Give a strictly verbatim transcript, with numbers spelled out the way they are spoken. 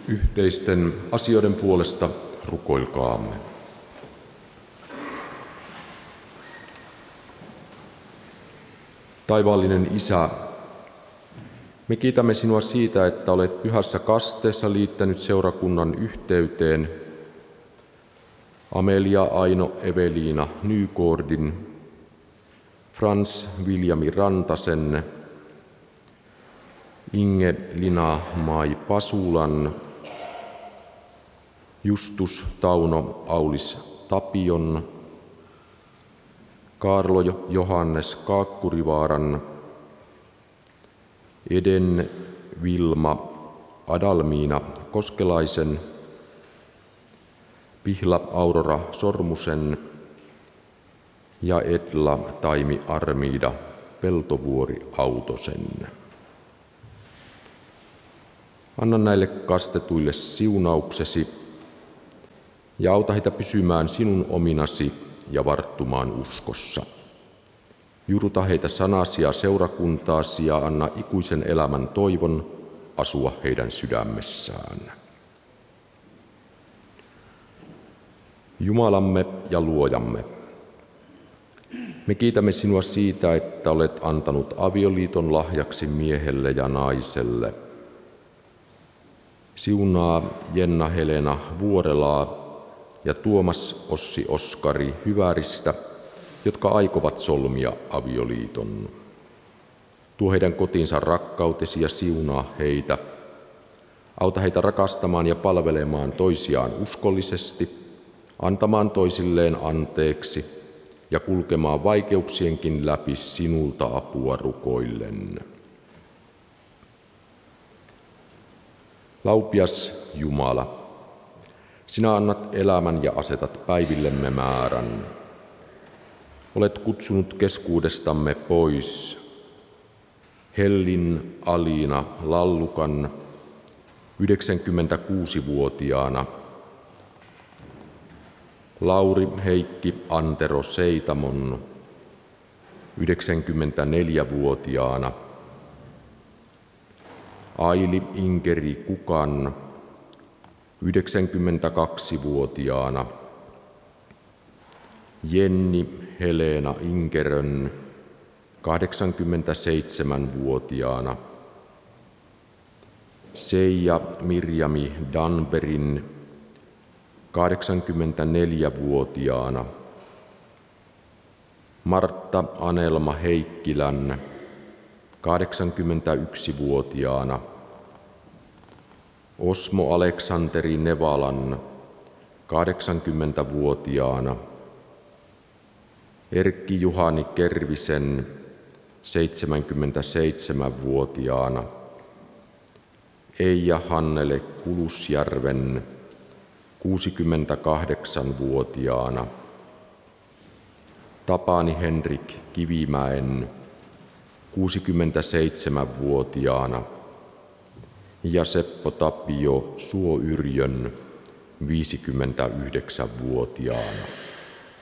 Yhteisten asioiden puolesta rukoilkaamme. Taivaallinen Isä, me kiitämme sinua siitä, että olet pyhässä kasteessa liittänyt seurakunnan yhteyteen Amelia Aino Eveliina Nygårdin, Frans Viljami Rantasen, Inge Lina Mai Pasulan, Justus Tauno Aulis Tapion, Kaarlo Johannes Kaakkurivaaran, Eden Vilma Adalmiina Koskelaisen, Pihla Aurora Sormusen ja Etla Taimi Armiida Peltovuori Autosen. Anna näille kastetuille siunauksesi ja auta heitä pysymään sinun ominasi ja varttumaan uskossa. Juuruta heitä sanasi ja seurakuntaasi ja anna ikuisen elämän toivon asua heidän sydämessään. Jumalamme ja Luojamme, me kiitämme sinua siitä, että olet antanut avioliiton lahjaksi miehelle ja naiselle. Siunaa Jenna Helena Vuorelaa ja Tuomas Ossi Oskari Hyväristä, jotka aikovat solmia avioliiton. Tuo heidän kotinsa rakkautesi ja siunaa heitä. Auta heitä rakastamaan ja palvelemaan toisiaan uskollisesti, antamaan toisilleen anteeksi ja kulkemaan vaikeuksienkin läpi sinulta apua rukoillen. Laupias Jumala, sinä annat elämän ja asetat päivillemme määrän. Olet kutsunut keskuudestamme pois Hellin Aliina Lallukan yhdeksänkymmentäkuusivuotiaana, Lauri Heikki Antero Seitamon yhdeksänkymmentäneljävuotiaana, Aili Inkeri Kukan yhdeksänkymmentäkaksivuotiaana, Jenni Helena Inkerön kahdeksankymmentäseitsemänvuotiaana, Seija Mirjami Danberin kahdeksankymmentäneljävuotiaana, Martta Anelma Heikkilän kahdeksankymmentäyksivuotiaana, Osmo Aleksanteri Nevalan kahdeksankymmentävuotiaana, Erkki Juhani Kervisen seitsemänkymmentäseitsemänvuotiaana, Eija Hannele Kulusjärven kuusikymmentäkahdeksanvuotiaana, Tapani Henrik Kivimäen kuusikymmentäseitsemänvuotiaana ja Seppo Tapio Suoyrjön viisikymmentäyhdeksänvuotiaana.